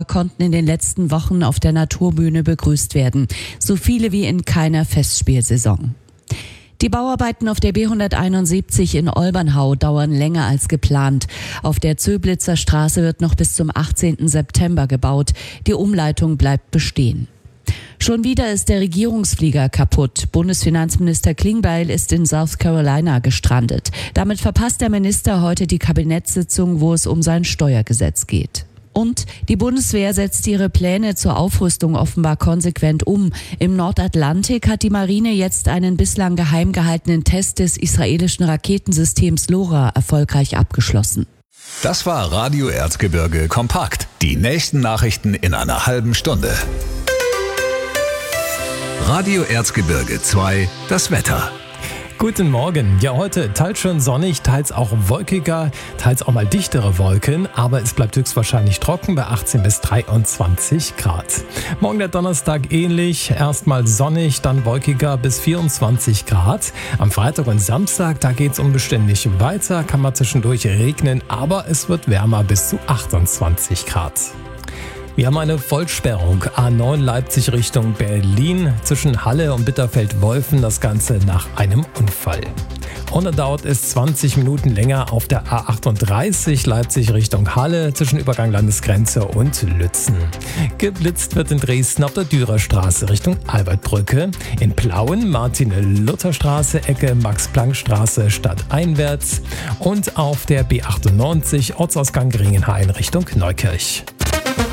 konnten in den letzten Wochen auf der Naturbühne begrüßt werden. So viele wie in keiner Festspielsaison. Die Bauarbeiten auf der B171 in Olbernhau dauern länger als geplant. Auf der Zöblitzer Straße wird noch bis zum 18. September gebaut. Die Umleitung bleibt bestehen. Schon wieder ist der Regierungsflieger kaputt. Bundesfinanzminister Klingbeil ist in South Carolina gestrandet. Damit verpasst der Minister heute die Kabinettssitzung, wo es um sein Steuergesetz geht. Und die Bundeswehr setzt ihre Pläne zur Aufrüstung offenbar konsequent um. Im Nordatlantik hat die Marine jetzt einen bislang geheim gehaltenen Test des israelischen Raketensystems LoRa erfolgreich abgeschlossen. Das war Radio Erzgebirge kompakt. Die nächsten Nachrichten in einer halben Stunde. Radio Erzgebirge 2, das Wetter. Guten Morgen. Ja, heute teils schön sonnig, teils auch wolkiger, teils auch mal dichtere Wolken, aber es bleibt höchstwahrscheinlich trocken bei 18 bis 23 Grad. Morgen der Donnerstag ähnlich, erstmal sonnig, dann wolkiger bis 24 Grad. Am Freitag und Samstag, da geht's unbeständig weiter, kann mal zwischendurch regnen, aber es wird wärmer bis zu 28 Grad. Wir haben eine Vollsperrung. A9 Leipzig Richtung Berlin zwischen Halle und Bitterfeld-Wolfen. Das Ganze nach einem Unfall. Und dann dauert es 20 Minuten länger auf der A38 Leipzig Richtung Halle zwischen Übergang Landesgrenze und Lützen. Geblitzt wird in Dresden auf der Dürerstraße Richtung Albertbrücke. In Plauen Martin-Luther-Straße Ecke Max-Planck-Straße stadteinwärts. Und auf der B98 Ortsausgang Ringenhain Richtung Neukirch.